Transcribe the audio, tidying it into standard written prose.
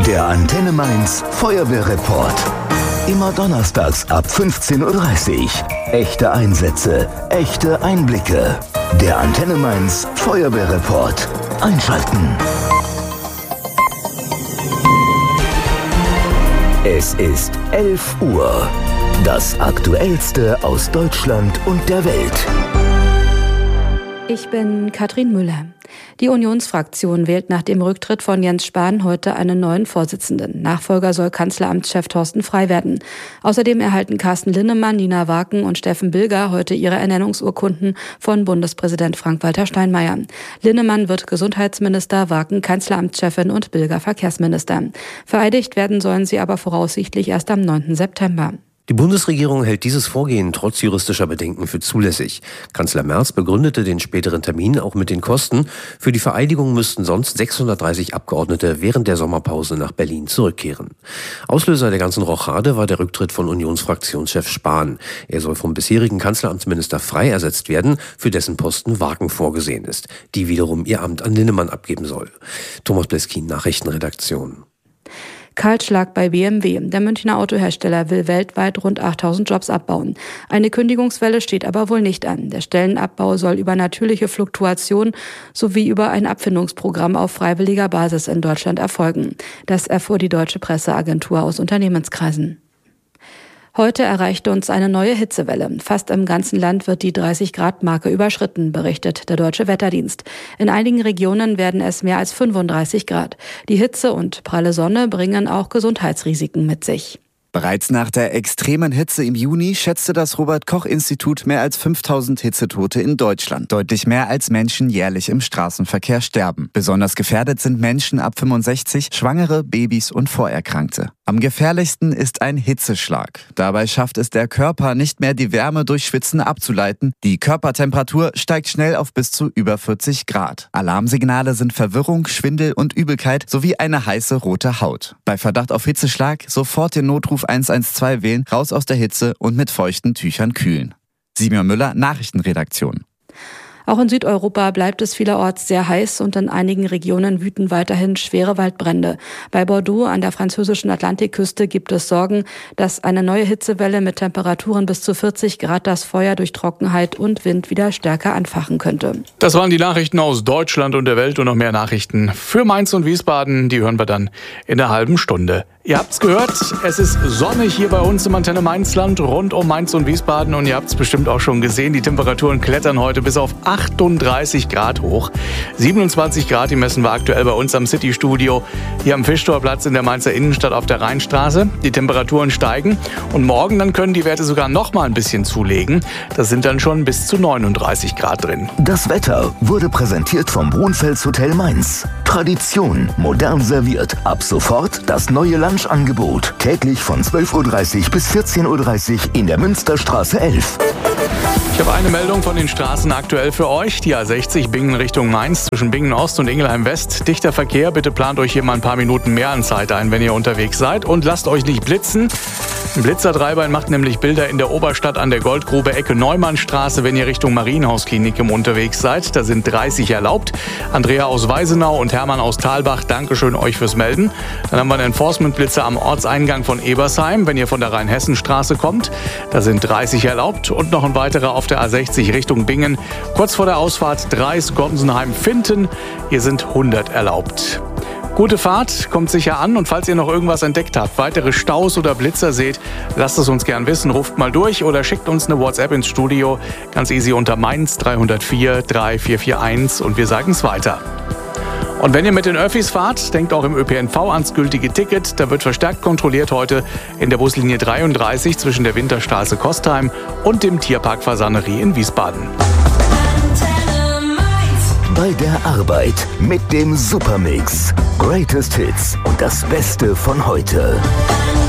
Der Antenne Mainz Feuerwehrreport. Immer donnerstags ab 15:30 Uhr. Echte Einsätze, echte Einblicke. Der Antenne Mainz Feuerwehrreport. Einschalten. Es ist 11 Uhr. Das Aktuellste aus Deutschland und der Welt. Ich bin Katrin Müller. Die Unionsfraktion wählt nach dem Rücktritt von Jens Spahn heute einen neuen Vorsitzenden. Nachfolger soll Kanzleramtschef Thorsten Frey werden. Außerdem erhalten Carsten Linnemann, Nina Waken und Steffen Bilger heute ihre Ernennungsurkunden von Bundespräsident Frank-Walter Steinmeier. Linnemann wird Gesundheitsminister, Waken Kanzleramtschefin und Bilger Verkehrsminister. Vereidigt werden sollen sie aber voraussichtlich erst am 9. September. Die Bundesregierung hält dieses Vorgehen trotz juristischer Bedenken für zulässig. Kanzler Merz begründete den späteren Termin auch mit den Kosten. Für die Vereidigung müssten sonst 630 Abgeordnete während der Sommerpause nach Berlin zurückkehren. Auslöser der ganzen Rochade war der Rücktritt von Unionsfraktionschef Spahn. Er soll vom bisherigen Kanzleramtsminister Frey ersetzt werden, für dessen Posten Waken vorgesehen ist, die wiederum ihr Amt an Linnemann abgeben soll. Thomas Bleskin, Nachrichtenredaktion. Kahlschlag bei BMW. Der Münchner Autohersteller will weltweit rund 8000 Jobs abbauen. Eine Kündigungswelle steht aber wohl nicht an. Der Stellenabbau soll über natürliche Fluktuation sowie über ein Abfindungsprogramm auf freiwilliger Basis in Deutschland erfolgen. Das erfuhr die deutsche Presseagentur aus Unternehmenskreisen. Heute erreichte uns eine neue Hitzewelle. Fast im ganzen Land wird die 30-Grad-Marke überschritten, berichtet der Deutsche Wetterdienst. In einigen Regionen werden es mehr als 35 Grad. Die Hitze und pralle Sonne bringen auch Gesundheitsrisiken mit sich. Bereits nach der extremen Hitze im Juni schätzte das Robert-Koch-Institut mehr als 5000 Hitzetote in Deutschland. Deutlich mehr als Menschen jährlich im Straßenverkehr sterben. Besonders gefährdet sind Menschen ab 65, Schwangere, Babys und Vorerkrankte. Am gefährlichsten ist ein Hitzeschlag. Dabei schafft es der Körper nicht mehr, die Wärme durch Schwitzen abzuleiten. Die Körpertemperatur steigt schnell auf bis zu über 40 Grad. Alarmsignale sind Verwirrung, Schwindel und Übelkeit sowie eine heiße rote Haut. Bei Verdacht auf Hitzeschlag sofort den Notruf 112 wählen, raus aus der Hitze und mit feuchten Tüchern kühlen. Simon Müller, Nachrichtenredaktion. Auch in Südeuropa bleibt es vielerorts sehr heiß und in einigen Regionen wüten weiterhin schwere Waldbrände. Bei Bordeaux an der französischen Atlantikküste gibt es Sorgen, dass eine neue Hitzewelle mit Temperaturen bis zu 40 Grad das Feuer durch Trockenheit und Wind wieder stärker anfachen könnte. Das waren die Nachrichten aus Deutschland und der Welt und noch mehr Nachrichten für Mainz und Wiesbaden. Die hören wir dann in einer halben Stunde. Ihr habt's gehört, es ist sonnig hier bei uns im Antenne Mainzland rund um Mainz und Wiesbaden und ihr habt's bestimmt auch schon gesehen, die Temperaturen klettern heute bis auf 38 Grad hoch. 27 Grad, die messen wir aktuell bei uns am City-Studio hier am Fischtorplatz in der Mainzer Innenstadt auf der Rheinstraße. Die Temperaturen steigen und morgen dann können die Werte sogar noch mal ein bisschen zulegen. Das sind dann schon bis zu 39 Grad drin. Das Wetter wurde präsentiert vom Brunfels Hotel Mainz. Tradition, modern serviert. Ab sofort das neue Lunchangebot. Täglich von 12:30 Uhr bis 14:30 Uhr in der Münsterstraße 11. Ich habe eine Meldung von den Straßen aktuell für euch. Die A60 Bingen Richtung Mainz zwischen Bingen Ost und Ingelheim West. Dichter Verkehr, bitte plant euch hier mal ein paar Minuten mehr an Zeit ein, wenn ihr unterwegs seid. Und lasst euch nicht blitzen. Ein Blitzertreiber macht nämlich Bilder in der Oberstadt an der Goldgrube Ecke Neumannstraße, wenn ihr Richtung Marienhausklinikum unterwegs seid. Da sind 30 erlaubt. Andrea aus Weisenau und Hermann aus Thalbach, Dankeschön euch fürs Melden. Dann haben wir einen Enforcement-Blitzer am Ortseingang von Ebersheim, wenn ihr von der Rheinhessenstraße kommt. Da sind 30 erlaubt und noch ein weiterer auf der A60 Richtung Bingen. Kurz vor der Ausfahrt Dreis-Gonsenheim-Finten. Hier sind 100 erlaubt. Gute Fahrt, kommt sicher an und falls ihr noch irgendwas entdeckt habt, weitere Staus oder Blitzer seht, lasst es uns gern wissen, ruft mal durch oder schickt uns eine WhatsApp ins Studio, ganz easy unter Mainz 304 3441 und wir sagen es weiter. Und wenn ihr mit den Öffis fahrt, denkt auch im ÖPNV ans gültige Ticket. Da wird verstärkt kontrolliert heute in der Buslinie 33 zwischen der Winterstraße Kostheim und dem Tierpark Fasanerie in Wiesbaden. Bei der Arbeit mit dem Supermix. Greatest Hits und das Beste von heute.